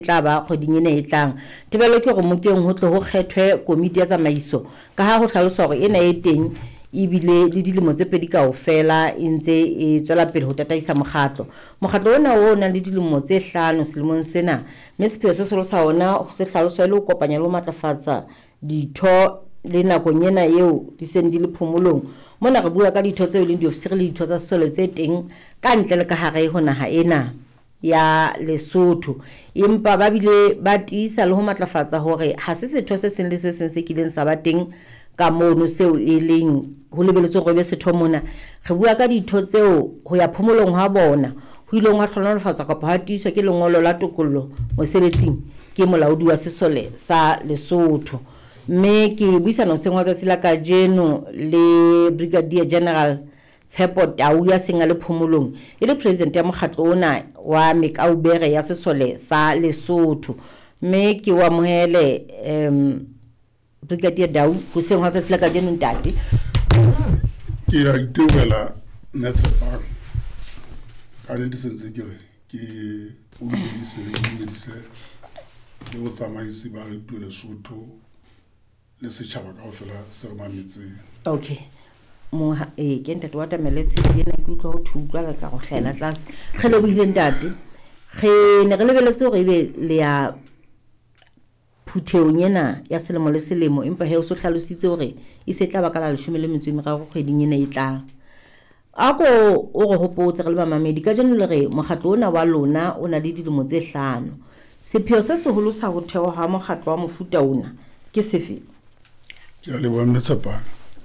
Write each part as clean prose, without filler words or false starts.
tla ba kgoding ena e tlang tebelo ke go mokeng ho tle ho kgethwe komiti ya tsamaiso ka ha ho hlalosa hore ena e teng ibile le dilemo tse pedi kaofela e ntse e tswela pele ho tataisa mokgatlo ona o na le dilemo tse 5 selemong sena mme sepheo se selo sa ona se hlaloswa le ho kopanya le ho matlafatsa ditho le nakong ena eo di seng di le phomolong mona re bua ka ditho tseo le diofisiri le ditho tsa sesole tse teng ka ntle le ka hare ho naha ena ya Lesotho empa ba bile ba tiisa le ho matlafatsa hore ha se setho se seng le se seng se kileng sa ba teng ka mono seo e leng ho lebeletswe go be setho mona re bua ka ditho tseo ho ya phomolong ha bona ho ileng ha hlonolofatswa kapa ha tiiswa ke lengolo la tokollo mosebetsing ke molaodi wa sesole sa Lesotho mme ke buisana se ngwa tsa la kajeno le Brigadier General Tshepo Tau ya senga le phomolong e le president ya mokgatlo ona wa Mekaubere ya sesole sa Lesotho mme ke wa mohele Brigadier Tau go se ngwa tsa la kajeno ntate ke ya itebela Netshepa ka le ditsense ke re ke o dumedise le go tsamaisi ba re tuele Lesotho le setšhaba kaofela se re mametseng. Okay ke ntate wa tameletse ena ke utlwa ho thutlwa ka go hlela tlase ge le buile ntate ge ne re lebeletse hore ebe le ya phutheong ena ya selemo le selemo empa he o so hlalositse hore e se tla ba ka la 13 kgweding ena e tlang ako o re hopotse re le mamamedi ka jeno le re mokgatlo ona wa lona o na le dilemo tse 5 sepheo se seholo sa ho thewa ha mokgatlo wa mofuta ona ke sefe ke a le bona Netshepa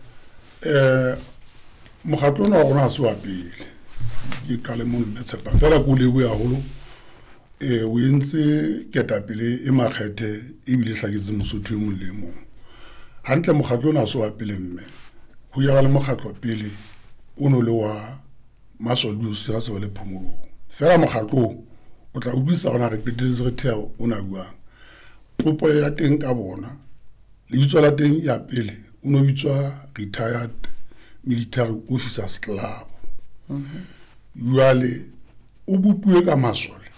mokgatlo ona wa rona ha se wa pele ke qale mo Netshepa fela go le bua holo o entse ketapele e makgethe e bile hlaketse Mosotho e molemo hantle mokgatlo ona ha se wa pele mme ho ya le mokgatlo pele o no le wa Masolusi ga se ba le phomolo fela mokgatlo o tla ubisa ona re peteletse re thea ona buang popo ya teng ka bona le bitswa la teng ya pele o no bitswa Retired Military Officers Club jwale o bopuwe ka masole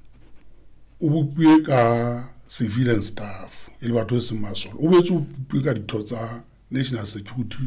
o bopuwe ka civilian staff e le batho se masole o betse o bopuwe ka ditho tsa National Security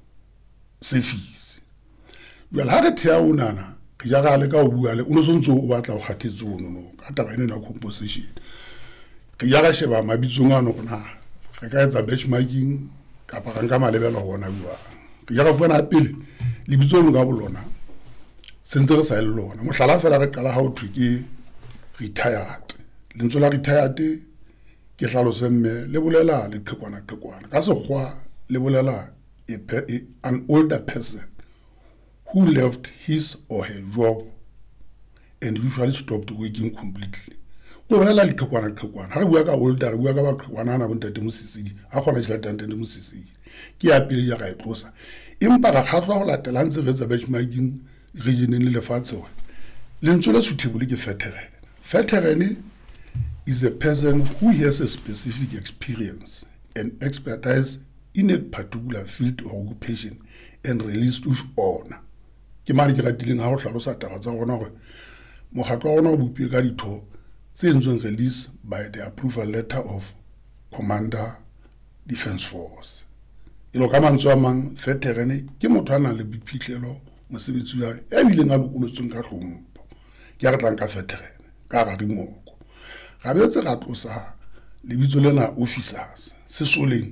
Service jwale ha re thea onana ke ja ga le ka o bua le o no sontso o batla go kgathetse o no ka taba ena na composition ke ja ga sheba mabitsong a no gona re ka etsa benchmarking kapa ga nka malebela gona bua ke ja ga fana pele le bitsong ga bolona sentse re sa ile lona mohlala fela re kala ha o thwe ke retired lentswe la retired ke hlalose mme le bolela le qhekwana ka sekgwa le bolela an older person who left his or her job and usually stopped working completely o bolela le qhekwana ha re bua ka older re bua ka ba qhekwana na bontate mosisidi a gona tšhelete ntate mosisidi ke ya pele ya ga itlosa empa ga khatlwa go latela ntse re tsa benchmarking region le lefatshe le ntsola suitable ke veteran is a person who has a specific experience and expertise in a particular field or occupation and released with honor ke mane ke ratileng ha go hlalosa taba tsa gona gore mokgatlo wa gona o bopie ka ditho tse ntsweng release by the approval letter of Commander Defense Force ilo ka mantswe a mang veteran ke motho a nang le biphitlhelo mosebetsi wa e bileng a lokolotsweng ka hlompo ke re tlang ka veteran ka ga dimoko ga betse ga tlosa lebitso lena officers se soleng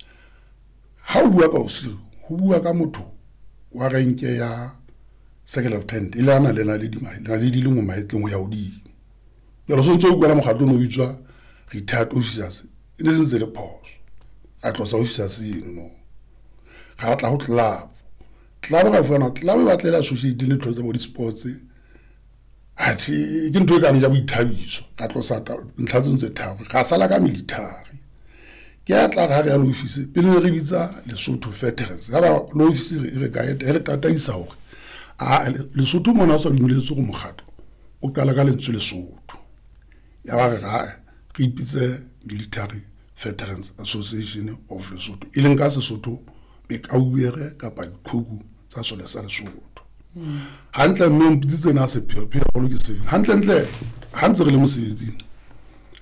ha o bua ka o bua ka motho wa renke ya second lieutenant ile ana le na le dilemo maetleng ya odi jalo so ntse o kwala mokgatlo no bitswa retired officers e ne sentse le pause a tlosa officers no ga tla go club ga fana club ba tlela associate le tlosa body sports hathi ke ntwe ka ya boithabiso ka tlosa ntlatse ntse thabo ga sala ka military ke atla ga re ya office pele re bitsa Lesotho veterans ga ba lo office re guide re tataisa hore Lesotho mona sa dumiletse go mokgatlo o kala ka lentswe Lesotho ya ba ga ke ipitse Military Veterans Association of Lesotho ile nka Sesotho be ka ubere ka pa dikhuku tsa sole sa Lesotho hantle mme mpitse na se pheo go lo ke se hantle ha ntse re le mosebetsing